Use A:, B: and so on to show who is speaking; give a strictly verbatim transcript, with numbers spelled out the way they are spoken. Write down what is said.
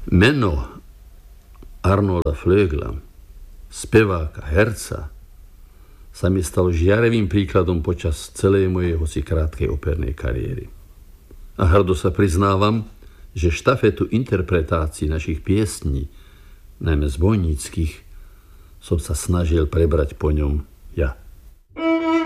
A: Meno Arnolda Flögla, speváka, herca, sa mi stalo žiarivým príkladom počas celej mojej hoci krátkej opernej kariéry. A hrdo sa priznávam, že štafetu interpretácií našich piesní, najmä zbojníckych, som sa snažil prebrať po ňom ja.